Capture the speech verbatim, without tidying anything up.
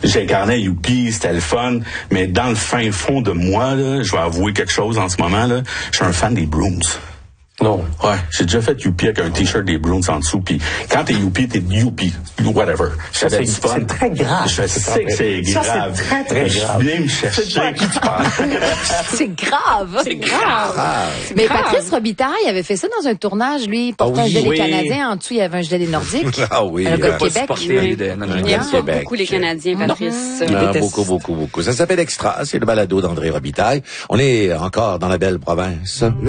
j'incarnais Youpi, c'était le fun, mais dans le fin fond de moi, là, je vais avouer quelque chose en ce moment, là, je suis un fan des Brooms. Non. Ouais, j'ai déjà fait Youpi avec un t-shirt des Browns en dessous, puis quand t'es Youpi, t'es Youpi, whatever. Ça, c'est, c'est très grave. Je sais que c'est grave. Ça, c'est très, très grave. Viens me chercher. C'est pas à qui tu parles. C'est grave. C'est grave. C'est Mais grave. Patrice Robitaille avait fait ça dans un tournage, lui. Il portait Ah oui, un gilet oui. canadien. En dessous, il y avait un gilet nordique. Ah oui. Un gars de euh, Québec. Oui. de- non, non, Il il aime Québec. beaucoup les Canadiens, Patrice. Ah, beaucoup, beaucoup, beaucoup. Ça s'appelle Extra. C'est le balado d'André Robitaille. On est encore dans la belle province.